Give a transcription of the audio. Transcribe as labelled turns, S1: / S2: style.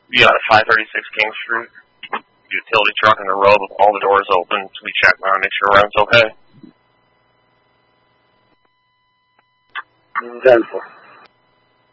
S1: We got a 536 King Street. Utility truck in the road with all the doors open. So we check around, make sure everyone's okay.
S2: 10-4.